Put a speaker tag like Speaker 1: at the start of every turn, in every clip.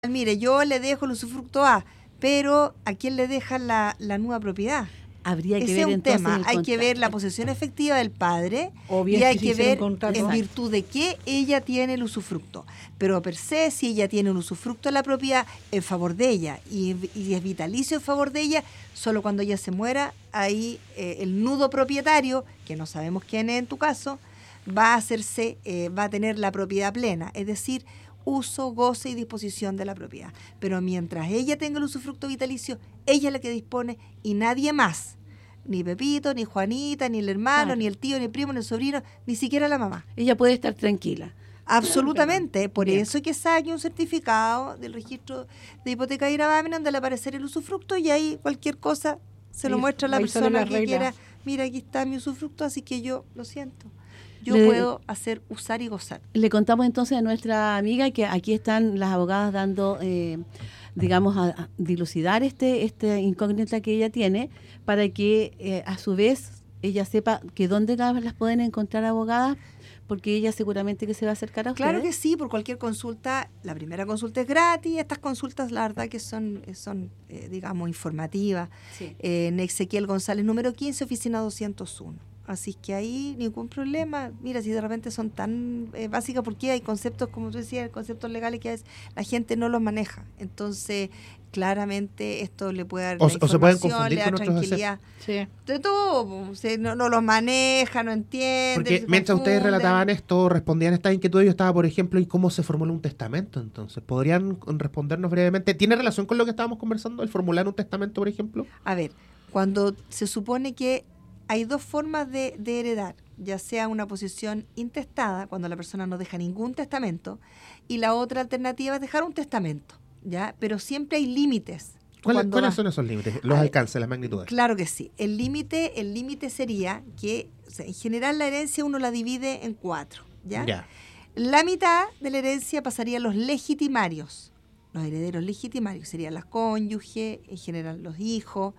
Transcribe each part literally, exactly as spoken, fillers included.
Speaker 1: Mire, yo le dejo el usufructo A, pero ¿a quién le deja la, la nueva propiedad?
Speaker 2: Habría que
Speaker 1: Ese
Speaker 2: ver
Speaker 1: es un
Speaker 2: entonces
Speaker 1: tema.
Speaker 2: el
Speaker 1: Hay que ver la
Speaker 2: contrato.
Speaker 1: posesión efectiva del padre
Speaker 3: O bien
Speaker 1: y hay
Speaker 3: si se
Speaker 1: que
Speaker 3: hiciera
Speaker 1: ver
Speaker 3: un contrato.
Speaker 1: en
Speaker 2: Exacto.
Speaker 1: virtud de qué ella tiene el usufructo. Pero per se, si ella tiene un usufructo de la propiedad en favor de ella y, y es vitalicio en favor de ella, solo cuando ella se muera, ahí eh, el nudo propietario, que no sabemos quién es en tu caso, va a hacerse, eh, va a tener la propiedad plena, es decir, uso, goce y disposición de la propiedad. Pero mientras ella tenga el usufructo vitalicio, ella es la que dispone y nadie más. Ni Pepito, ni Juanita, ni el hermano,
Speaker 2: Claro.
Speaker 1: ni el tío, ni el primo, ni el sobrino, ni siquiera la mamá.
Speaker 2: Ella puede estar tranquila.
Speaker 1: Absolutamente. Por
Speaker 2: Bien.
Speaker 1: eso que saque un certificado del registro de hipoteca y gravamen donde le aparecer el usufructo y ahí cualquier cosa se lo
Speaker 3: Ahí-
Speaker 1: muestra a la
Speaker 3: ahí sale
Speaker 1: persona
Speaker 3: la
Speaker 1: que
Speaker 3: regla.
Speaker 1: quiera. Mira, aquí está mi usufructo, así que yo lo siento. Yo
Speaker 2: Le-
Speaker 1: puedo hacer usar y gozar.
Speaker 2: Le contamos entonces a nuestra amiga que aquí están las abogadas dando, eh, digamos, a, a dilucidar este esta incógnita que ella tiene para que eh, a su vez ella sepa que dónde las, las pueden encontrar abogadas, porque ella seguramente que se va a acercar a ustedes.
Speaker 1: Claro que sí, por cualquier consulta. La primera consulta es gratis. Estas consultas, la verdad, que son, son eh, digamos, informativas.
Speaker 2: Sí.
Speaker 1: Eh, en Ezequiel González, número quince, oficina doscientos uno. Así que ahí ningún problema. Mira, si de repente son tan eh, básicas, porque hay conceptos, como tú decías, conceptos legales que a veces la gente no los maneja. Entonces, claramente esto le puede dar
Speaker 4: O-
Speaker 1: la
Speaker 4: o se pueden
Speaker 1: información,
Speaker 4: confundir
Speaker 1: le da
Speaker 4: con otros
Speaker 1: tranquilidad.
Speaker 3: Sí.
Speaker 1: De todo, po. Se- no, no los maneja, no entiende.
Speaker 4: Porque
Speaker 1: se
Speaker 4: mientras ustedes
Speaker 1: confunden.
Speaker 4: relataban esto, respondían estas inquietudes, yo estaba, por ejemplo, en cómo se formula un testamento. Entonces, ¿podrían respondernos brevemente? ¿Tiene relación con lo que estábamos conversando, el formular un testamento, por ejemplo?
Speaker 1: A ver, cuando se supone que hay dos formas de, de heredar, ya sea una posición intestada, cuando la persona no deja ningún testamento, y la otra alternativa es dejar un testamento, ¿ya? Pero siempre hay límites.
Speaker 4: ¿Cuáles,
Speaker 1: Cuando
Speaker 4: ¿cuáles
Speaker 1: va-
Speaker 4: son esos límites? Los
Speaker 1: A ver,
Speaker 4: alcances, las magnitudes.
Speaker 1: Claro que sí. El límite el límite sería que, o sea, en general la herencia uno la divide en cuatro, ¿ya?
Speaker 4: Ya.
Speaker 1: La mitad de la herencia pasaría a los legitimarios. Los herederos legitimarios serían las cónyuges, en general los hijos,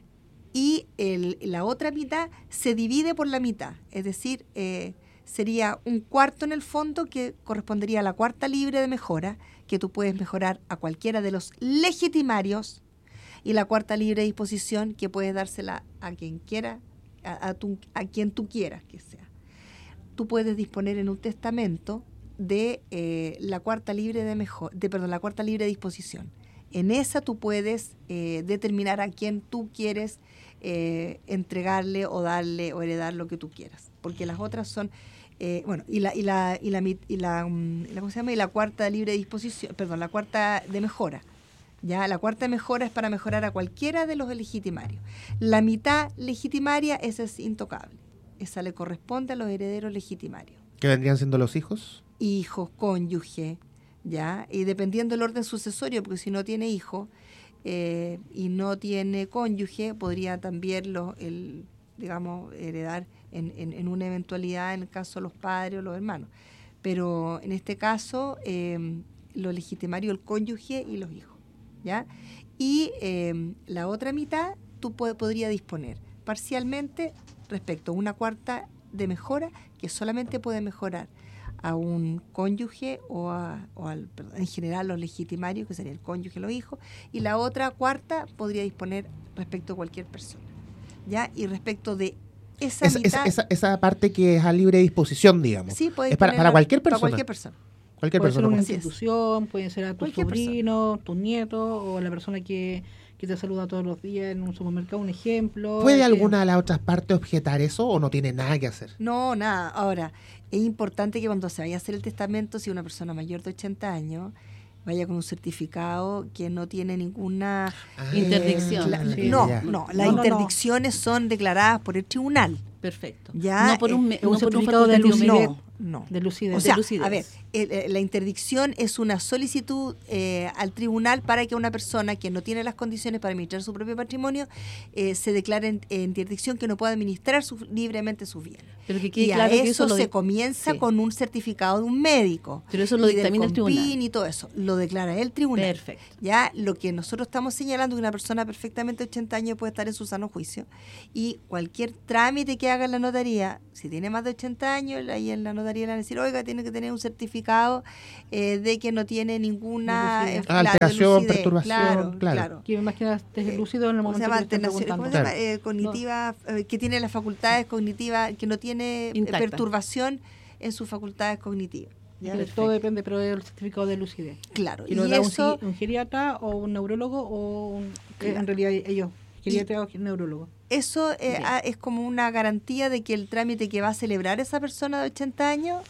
Speaker 1: y el, la otra mitad se divide por la mitad, es decir, eh, sería un cuarto en el fondo que correspondería a la cuarta libre de mejora, que tú puedes mejorar a cualquiera de los legitimarios, y la cuarta libre de disposición que puedes dársela a quien quiera, a, a, tu, a quien tú quieras que sea. Tú puedes disponer en un testamento de eh, la cuarta libre de mejor, de perdón, la cuarta libre de disposición. En esa tú puedes eh, determinar a quién tú quieres eh, entregarle o darle o heredar lo que tú quieras, porque las otras son eh, bueno y la y la y la mit- y la, um, la ¿cómo se llama? Y la cuarta libre de disposición, perdón, la cuarta de mejora. Ya, la cuarta mejora es para mejorar a cualquiera de los legitimarios. La mitad legitimaria, esa es intocable. Esa le corresponde a los herederos legitimarios.
Speaker 4: ¿Qué vendrían siendo los hijos?
Speaker 1: Hijos, cónyuge, ¿ya? Y dependiendo del orden sucesorio, porque si no tiene hijo eh, y no tiene cónyuge, podría también los, el, digamos, heredar en, en, en una eventualidad en el caso de los padres o los hermanos. Pero en este caso, eh, los legitimarios, el cónyuge y los hijos, ¿ya? Y eh, la otra mitad tú pod- podrías disponer parcialmente respecto a una cuarta de mejora que solamente puede mejorar a un cónyuge o, a, o al, perdón, en general los legitimarios, que sería el cónyuge y los hijos, y la otra cuarta podría disponer respecto a cualquier persona, ¿ya? Y respecto de esa
Speaker 4: Esa,
Speaker 1: mitad...
Speaker 4: esa, esa, esa parte que es a libre disposición, digamos.
Speaker 1: sí, puede
Speaker 4: es para, para cualquier persona.
Speaker 1: Para cualquier persona.
Speaker 4: Cualquier
Speaker 3: Puede ser
Speaker 4: persona.
Speaker 3: una
Speaker 1: Así es.
Speaker 3: institución, puede ser a tu
Speaker 1: Cualquier
Speaker 3: sobrino, tu nieto o la persona que, que te saluda todos los días en un supermercado, un ejemplo.
Speaker 4: ¿Puede
Speaker 3: que-
Speaker 4: alguna de las otras partes objetar eso o no tiene nada que hacer?
Speaker 1: No, nada. Ahora, es importante que cuando se vaya a hacer el testamento, si una persona mayor de ochenta años, vaya con un certificado que no tiene ninguna...
Speaker 4: Ah,
Speaker 2: Interdicción.
Speaker 1: la-
Speaker 3: Sí,
Speaker 1: no,
Speaker 4: ya.
Speaker 1: no, las
Speaker 3: No, no, no.
Speaker 1: interdicciones son declaradas por el tribunal.
Speaker 2: Perfecto.
Speaker 1: Ya,
Speaker 2: no por un, me-
Speaker 3: eh, un
Speaker 2: no por un
Speaker 3: certificado de
Speaker 2: facultativo
Speaker 3: lucidez.
Speaker 2: médico.
Speaker 1: No.
Speaker 3: de lucidez.
Speaker 1: O sea,
Speaker 2: lucidez.
Speaker 1: a ver, el- el- la interdicción es una solicitud eh, al tribunal para que una persona que no tiene las condiciones para administrar su propio patrimonio eh, se declare en, en interdicción que no pueda administrar su- libremente sus bienes.
Speaker 2: Pero que quede
Speaker 1: Y a
Speaker 2: claro que
Speaker 1: eso
Speaker 2: eso lo
Speaker 1: se
Speaker 2: di-
Speaker 1: comienza
Speaker 2: sí.
Speaker 1: con un certificado de un médico.
Speaker 2: Pero eso lo
Speaker 1: y del
Speaker 2: dictamina el tribunal.
Speaker 1: COMPIN y todo eso. Lo declara el tribunal.
Speaker 2: Perfecto.
Speaker 1: Ya lo que nosotros estamos señalando es que una persona perfectamente de ochenta años puede estar en su sano juicio y cualquier trámite que haga en la notaría, si tiene más de ochenta años, ahí en la notaría notaría le van a decir, oiga, tiene que tener un certificado eh, de que no tiene ninguna
Speaker 3: De lucidez.
Speaker 1: eh, claro, de
Speaker 4: Alteración,
Speaker 1: lucidez.
Speaker 4: perturbación,
Speaker 1: Claro,
Speaker 4: claro.
Speaker 1: claro.
Speaker 3: Que me imagino que estés lúcido en el
Speaker 1: ¿Cómo se
Speaker 3: momento
Speaker 1: llama?
Speaker 3: que te están
Speaker 1: Alternación-
Speaker 3: preguntando.
Speaker 1: ¿Cómo se llama?
Speaker 4: Claro.
Speaker 1: Eh, cognitiva, eh, que tiene las facultades cognitivas, que no tiene eh,
Speaker 2: Intacta.
Speaker 1: perturbación en sus facultades cognitivas. ¿Ya?
Speaker 3: Que todo depende, pero del certificado de lucidez.
Speaker 1: Claro,
Speaker 3: Y lo
Speaker 1: y
Speaker 3: da un,
Speaker 1: eso,
Speaker 3: psi- un geriatra o un neurólogo o un, que
Speaker 1: Claro.
Speaker 3: en realidad ellos, geriatra o neurólogo.
Speaker 1: eso eh,
Speaker 2: Bien.
Speaker 1: ah, es como una garantía de que el trámite que va a celebrar esa persona de ochenta años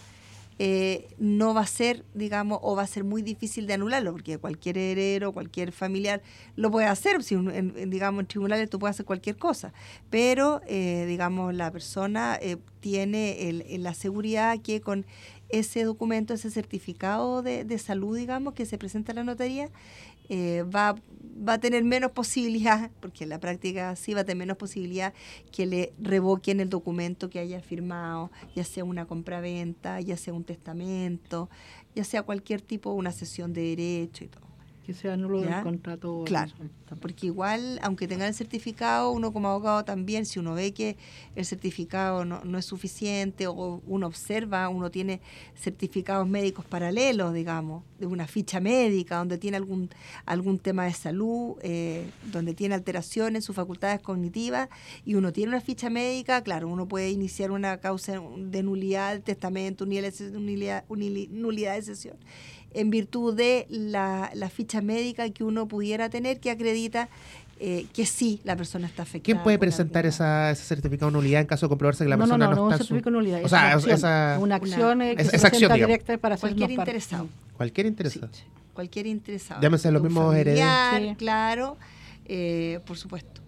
Speaker 1: eh, no va a ser, digamos, o va a ser muy difícil de anularlo, porque cualquier heredero, cualquier familiar lo puede hacer. Si un- en, en, digamos, en tribunales tú puedes hacer cualquier cosa, pero, eh, digamos, la persona eh, tiene el, el- la seguridad que con ese documento, ese certificado de, de salud, digamos, que se presenta en la notaría, eh, va, va a tener menos posibilidad, porque en la práctica sí va a tener menos posibilidad que le revoquen el documento que haya firmado, ya sea una compraventa, ya sea un testamento, ya sea cualquier tipo, una cesión de derecho y todo.
Speaker 3: Que sea nulo
Speaker 1: ¿Ya?
Speaker 3: del contrato.
Speaker 1: Claro, porque igual, aunque tenga el certificado, uno como abogado también, si uno ve que el certificado no, no es suficiente o uno observa, uno tiene certificados médicos paralelos, digamos, de una ficha médica donde tiene algún algún tema de salud, eh, donde tiene alteraciones en sus facultades cognitivas y uno tiene una ficha médica, claro, uno puede iniciar una causa de nulidad del testamento, nulidad, nulidad, nulidad de cesión, en virtud de la, la ficha médica que uno pudiera tener que acredita eh, que sí, la persona está afectada.
Speaker 4: ¿Quién puede
Speaker 1: por
Speaker 4: presentar
Speaker 1: alguna-
Speaker 4: esa, ese certificado de nulidad en caso de comprobarse que la
Speaker 3: no, no,
Speaker 4: persona
Speaker 3: no,
Speaker 4: no,
Speaker 3: no, un
Speaker 4: está en su...
Speaker 3: certificado de nulidad.
Speaker 4: O
Speaker 3: es
Speaker 4: sea,
Speaker 3: una acción,
Speaker 4: esa-
Speaker 3: una acción eh, que
Speaker 4: esa
Speaker 3: se
Speaker 4: acción,
Speaker 3: presenta
Speaker 4: digamos.
Speaker 3: directa para hacer
Speaker 1: Cualquier
Speaker 3: unos par-
Speaker 1: interesado.
Speaker 4: Cualquier interesado.
Speaker 3: Sí, sí.
Speaker 1: Cualquier interesado.
Speaker 4: Llámese los
Speaker 1: Un
Speaker 4: mismos
Speaker 1: familiar,
Speaker 3: herederos. Sí.
Speaker 1: claro, eh, por supuesto.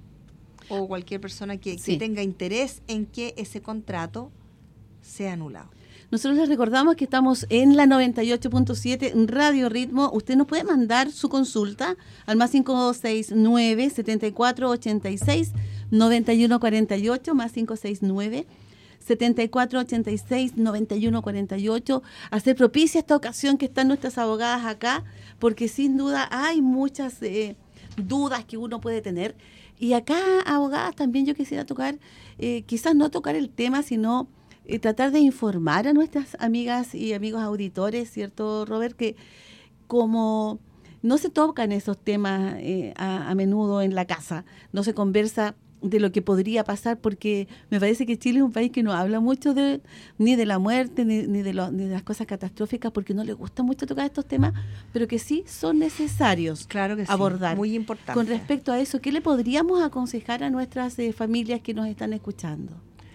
Speaker 1: O cualquier persona que, que
Speaker 2: Sí.
Speaker 1: tenga interés en que ese contrato sea anulado.
Speaker 2: Nosotros les recordamos que estamos en la noventa y ocho punto siete Radio Ritmo. Usted nos puede mandar su consulta al más cinco seis nueve, setenta y cuatro ochenta y seis, noventa y uno cuarenta y ocho, más cinco seis nueve, setenta y cuatro ochenta y seis, noventa y uno cuarenta y ocho. Hacer propicia esta ocasión que están nuestras abogadas acá, porque sin duda hay muchas eh, dudas que uno puede tener. Y acá, abogadas, también yo quisiera tocar, eh, quizás no tocar el tema, sino eh, tratar de informar a nuestras amigas y amigos auditores, ¿cierto, Robert? Que como no se tocan esos temas eh, a, a menudo en la casa, no se conversa de lo que podría pasar, porque me parece que Chile es un país que no habla mucho de ni de la muerte, ni, ni, de, lo, ni de las cosas catastróficas, porque no le gusta mucho tocar estos temas, pero que sí son necesarios
Speaker 1: Claro que sí,
Speaker 2: abordar.
Speaker 1: muy importante.
Speaker 2: Con respecto a eso, ¿qué le podríamos aconsejar a nuestras eh, familias que nos están escuchando?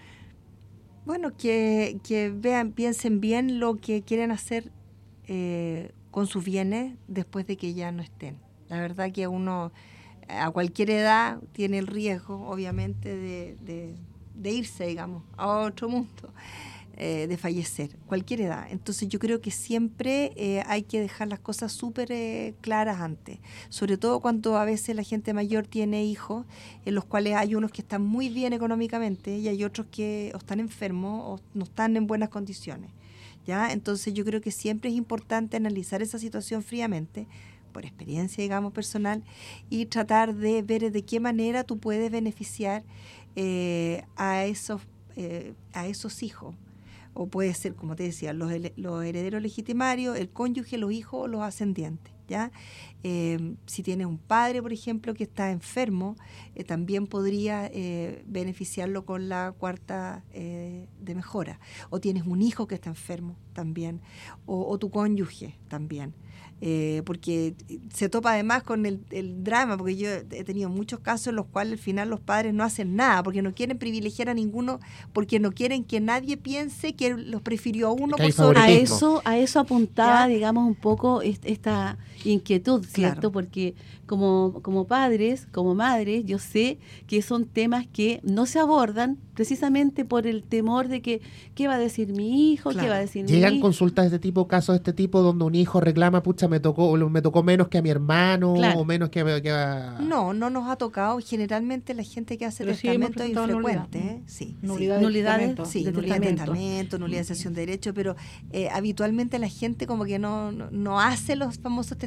Speaker 1: Bueno, que, que vean, piensen bien lo que quieren hacer eh, con sus bienes después de que ya no estén. La verdad que uno a cualquier edad tiene el riesgo, obviamente, de, de, de irse, digamos, a otro mundo, eh, de fallecer, cualquier edad. Entonces yo creo que siempre eh, hay que dejar las cosas súper eh, claras antes, sobre todo cuando a veces la gente mayor tiene hijos, en los cuales hay unos que están muy bien económicamente y hay otros que o están enfermos o no están en buenas condiciones, ¿ya? Entonces yo creo que siempre es importante analizar esa situación fríamente, por experiencia, digamos, personal, y tratar de ver de qué manera tú puedes beneficiar eh, a esos eh, a esos hijos. O puede ser, como te decía, los, los herederos legitimarios, el cónyuge, los hijos o los ascendientes, ¿ya? Eh, si tienes un padre, por ejemplo, que está enfermo, eh, también podría eh, beneficiarlo con la cuarta eh, de mejora. O tienes un hijo que está enfermo también, o, o tu cónyuge también. Eh, porque se topa además con el, el drama, porque yo he tenido muchos casos en los cuales al final los padres no hacen nada, porque no quieren privilegiar a ninguno, porque no quieren que nadie piense que los prefirió a uno
Speaker 4: Que hay
Speaker 1: por sobre
Speaker 2: A
Speaker 4: favoritismo.
Speaker 2: eso, a eso apuntaba,
Speaker 1: ¿Ya?
Speaker 2: digamos, un poco est- esta inquietud, ¿cierto?
Speaker 1: Claro.
Speaker 2: Porque como, como padres, como madres, yo sé que son temas que no se abordan precisamente por el temor de que, ¿qué va a decir mi hijo? ¿Qué
Speaker 1: Claro.
Speaker 2: va a decir mi
Speaker 4: Llegan
Speaker 2: hija?
Speaker 4: consultas de este tipo, casos de este tipo, donde un hijo reclama, pucha, me tocó me tocó menos que a mi hermano,
Speaker 2: Claro.
Speaker 4: o menos que, a- que a...
Speaker 1: No, no nos ha tocado. Generalmente la gente que hace
Speaker 3: Pero sí hemos
Speaker 1: testamento es
Speaker 3: presentado
Speaker 1: infrecuente,
Speaker 3: nulidad.
Speaker 1: ¿eh? Sí,
Speaker 3: Nulidad
Speaker 1: sí.
Speaker 3: de
Speaker 2: Nulidades,
Speaker 3: testamento.
Speaker 1: Sí,
Speaker 2: de
Speaker 1: nulidad de
Speaker 2: testamento.
Speaker 1: testamento, nulidad de cesión de derecho, pero eh, habitualmente la gente como que no, no, no hace los famosos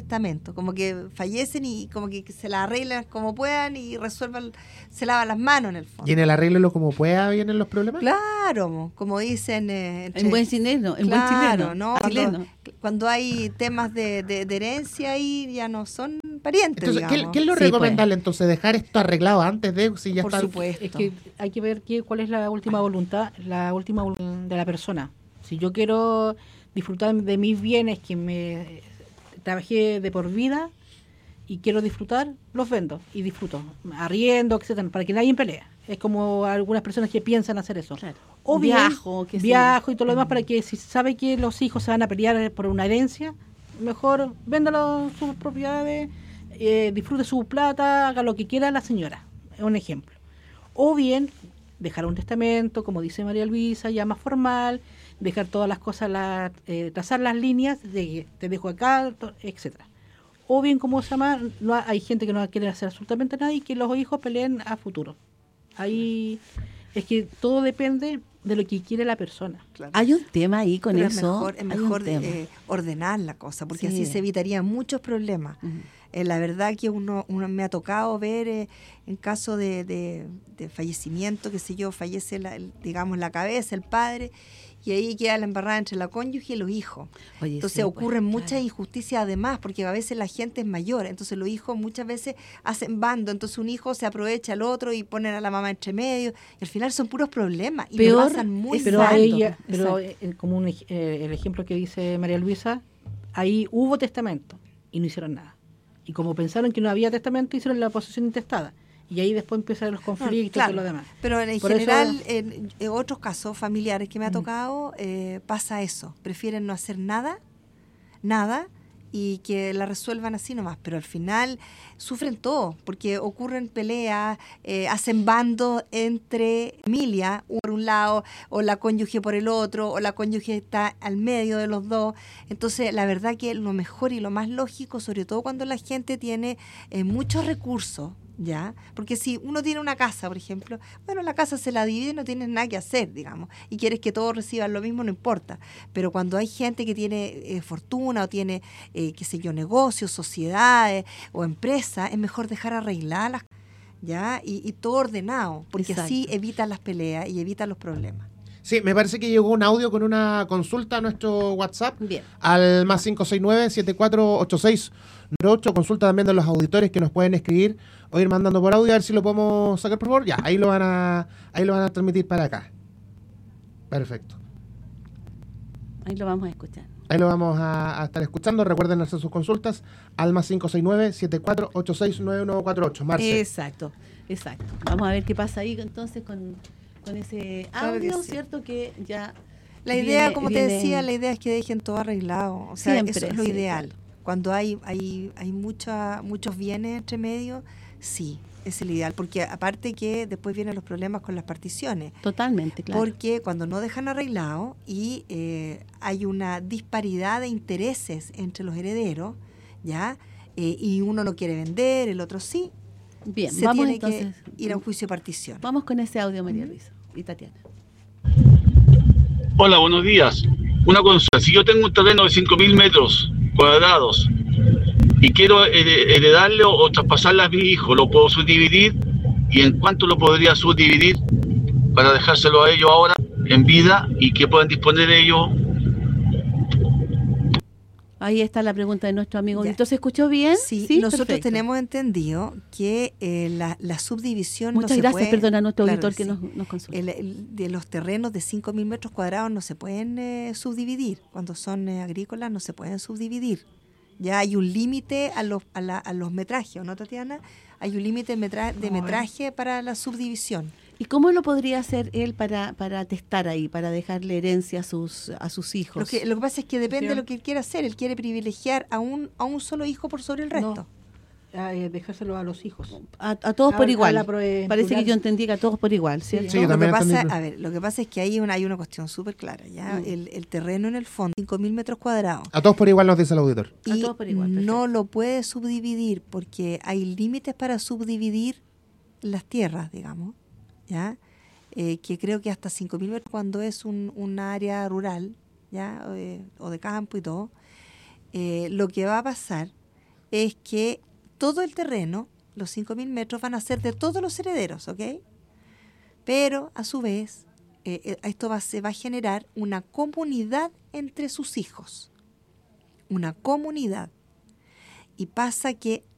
Speaker 1: testamento, como que fallecen y como que se la arreglan como puedan y resuelvan, se lavan las manos en el fondo.
Speaker 4: ¿Y en el arreglo como pueda vienen los problemas?
Speaker 1: Claro, como dicen... Eh, entre,
Speaker 2: en buen chileno, en
Speaker 1: claro,
Speaker 2: buen chileno.
Speaker 1: ¿no?
Speaker 2: chileno.
Speaker 1: Cuando, cuando hay temas de, de, de herencia ahí ya no son parientes,
Speaker 4: Entonces, ¿qué,
Speaker 1: digamos.
Speaker 4: ¿qué es lo
Speaker 2: Sí,
Speaker 4: recomendable entonces? ¿Dejar esto arreglado antes de si ya
Speaker 1: Por
Speaker 4: está?
Speaker 1: supuesto.
Speaker 3: Es que hay que ver qué, cuál es la última voluntad, la última voluntad de la persona. Si yo quiero disfrutar de mis bienes que me trabajé de por vida y quiero disfrutar, los vendo y disfruto, arriendo, etcétera, para que nadie pelee. Es como algunas personas que piensan hacer eso.
Speaker 2: Claro.
Speaker 3: O bien,
Speaker 2: Viajo, qué sé yo.
Speaker 3: viajo y todo lo demás para que si sabe que los hijos se van a pelear por una herencia, mejor véndalo sus propiedades, eh, disfrute su plata, haga lo que quiera la señora. Es un ejemplo. O bien dejar un testamento, como dice María Luisa, ya más formal, dejar todas las cosas, la, eh, trazar las líneas de que te dejo acá, to- etcétera. O bien, como se llama, no ha- hay gente que no quiere hacer absolutamente nada y que los hijos peleen a futuro. Ahí es que todo depende de lo que quiere la persona.
Speaker 1: Claro.
Speaker 2: Hay un tema ahí con
Speaker 1: Pero
Speaker 2: eso.
Speaker 1: es mejor, es
Speaker 2: hay un
Speaker 1: mejor
Speaker 2: tema.
Speaker 1: eh, ordenar la cosa, porque
Speaker 2: Sí.
Speaker 1: así se evitarían muchos problemas.
Speaker 2: Ujú.
Speaker 1: Eh, la verdad que uno, uno me ha tocado ver eh, en caso de, de, de fallecimiento, qué sé yo, fallece, la, el- digamos, la cabeza, el padre, y ahí queda la embarrada entre la cónyuge y los hijos.
Speaker 2: Oye,
Speaker 1: Entonces
Speaker 2: sí, pues,
Speaker 1: ocurren muchas
Speaker 2: claro.
Speaker 1: injusticias además, porque a veces la gente es mayor, entonces los hijos muchas veces hacen bando, entonces un hijo se aprovecha al otro y ponen a la mamá entre medio, y al final son puros problemas, y
Speaker 2: Peor
Speaker 1: lo pasan muy
Speaker 2: es
Speaker 3: Pero
Speaker 1: mal.
Speaker 2: Exacto,
Speaker 3: ahí, pero
Speaker 2: exacto.
Speaker 3: eh, como un ej- eh, el ejemplo que dice María Luisa, ahí hubo testamento y no hicieron nada. Y como pensaron que no había testamento, hicieron la posesión intestada. Y ahí después empiezan los
Speaker 1: No,
Speaker 3: conflictos y
Speaker 1: claro,
Speaker 3: todo lo demás.
Speaker 1: pero en
Speaker 3: Por eso-
Speaker 1: general, en, en otros casos familiares que me ha
Speaker 3: Mm.
Speaker 1: tocado, eh, pasa eso. Prefieren no hacer nada, nada, y que la resuelvan así nomás. Pero al final sufren todo, porque ocurren peleas, eh, hacen bandos entre familia, uno por un lado, o la cónyuge por el otro, o la cónyuge está al medio de los dos. Entonces, la verdad que lo mejor y lo más lógico, sobre todo cuando la gente tiene eh, muchos recursos, ¿ya? Porque si uno tiene una casa, por ejemplo, bueno, la casa se la divide y no tienes nada que hacer, digamos, y quieres que todos reciban lo mismo, no importa. Pero cuando hay gente que tiene eh, fortuna o tiene, eh, qué sé yo, negocios, sociedades o empresas, es mejor dejar arregladas las, ¿ya? Y, y todo ordenado, porque así
Speaker 2: Exacto.
Speaker 1: evitan las peleas y evitan los problemas.
Speaker 4: Sí, me parece que llegó un audio con una consulta a nuestro WhatsApp
Speaker 2: Bien.
Speaker 4: al más cinco seis nueve, siete cuatro ocho seis nueve ocho. Consulta también de los auditores que nos pueden escribir o ir mandando por audio, a ver si lo podemos sacar, por favor. Ya, ahí lo van a, ahí lo van a transmitir para acá. Perfecto.
Speaker 2: Ahí lo vamos a escuchar.
Speaker 4: Ahí lo vamos a, a estar escuchando. Recuerden hacer sus consultas al más cinco seis nueve, siete cuatro ocho seis nueve uno cuatro ocho. Marce.
Speaker 2: Exacto, exacto. Vamos a ver qué pasa ahí entonces con, con ese
Speaker 1: Claro que
Speaker 2: audio,
Speaker 1: sí.
Speaker 2: ¿cierto? Que ya
Speaker 1: La idea,
Speaker 2: viene-
Speaker 1: como
Speaker 2: viene-
Speaker 1: te decía, la idea es que dejen todo arreglado. O sea,
Speaker 2: Siempre,
Speaker 1: eso es lo
Speaker 2: sí,
Speaker 1: ideal.
Speaker 2: claro.
Speaker 1: Cuando hay hay hay mucha, muchos bienes entre medio, sí, es el ideal. Porque aparte que después vienen los problemas con las particiones.
Speaker 2: Totalmente, claro.
Speaker 1: Porque cuando no dejan arreglado y eh, hay una disparidad de intereses entre los herederos, ¿ya? Eh, y uno no quiere vender, el otro sí,
Speaker 2: Bien,
Speaker 1: se
Speaker 2: vamos
Speaker 1: tiene
Speaker 2: entonces.
Speaker 1: que ir a un juicio de partición.
Speaker 2: Vamos con ese audio, María Luisa y Tatiana.
Speaker 5: Hola, buenos días. Una consulta. Si yo tengo un terreno de cinco mil metros cuadrados y quiero hered- heredarle o, o traspasarle a mi hijo, ¿lo puedo subdividir? ¿Y en cuánto lo podría subdividir para dejárselo a ellos ahora en vida y que puedan disponer ellos?
Speaker 2: Ahí está la pregunta de nuestro amigo.
Speaker 1: Ya.
Speaker 2: ¿Entonces se escuchó bien?
Speaker 1: Sí, nosotros
Speaker 2: perfecto.
Speaker 1: tenemos entendido que eh, la, la subdivisión
Speaker 2: Muchas
Speaker 1: no se
Speaker 2: gracias,
Speaker 1: puede...
Speaker 2: perdona a nuestro
Speaker 1: Claro
Speaker 2: auditor
Speaker 1: que
Speaker 2: que
Speaker 1: sí.
Speaker 2: nos, nos consulta.
Speaker 1: El- el- de los terrenos de cinco mil metros cuadrados no se pueden eh, subdividir. Cuando son eh, agrícolas no se pueden subdividir. Ya hay un límite a los, a, la- a los metrajes, ¿o no, Tatiana? Hay un límite de, metra- de
Speaker 3: No, eh.
Speaker 1: metraje para la subdivisión.
Speaker 2: ¿Y cómo lo podría hacer él para, para testar ahí, para dejarle herencia a sus, a sus hijos?
Speaker 1: Lo que, lo que pasa es que depende de
Speaker 3: Sí.
Speaker 1: lo que él quiera hacer. Él quiere privilegiar a un, a un solo hijo por sobre el resto.
Speaker 3: No, ah, eh, dejárselo a los hijos.
Speaker 2: A, a todos por
Speaker 3: Habla-
Speaker 2: igual.
Speaker 3: habla pro- en
Speaker 2: Parece que
Speaker 3: plural.
Speaker 2: yo entendí que a todos por igual, ¿cierto?
Speaker 4: Sí, yo
Speaker 1: lo, que
Speaker 4: también
Speaker 1: pasa,
Speaker 4: entendí.
Speaker 1: a ver, lo que pasa es que hay una, hay una cuestión súper clara. ¿ya?
Speaker 2: Mm.
Speaker 1: El, el terreno en el fondo, cinco mil metros cuadrados.
Speaker 4: A todos por igual nos dice el auditor.
Speaker 2: A
Speaker 1: Y
Speaker 2: todos por igual,
Speaker 1: no
Speaker 2: perfecto.
Speaker 1: lo puede subdividir porque hay límites para subdividir las tierras, digamos, ¿ya? Eh, que creo que hasta cinco mil metros cuando es un, un área rural, ¿ya? O de, o de campo y todo. Eh, lo que va a pasar es que todo el terreno, los cinco mil metros, van a ser de todos los herederos, ¿ok? Pero, a su vez, eh, esto va, se va a generar una comunidad entre sus hijos. Una comunidad. Y pasa que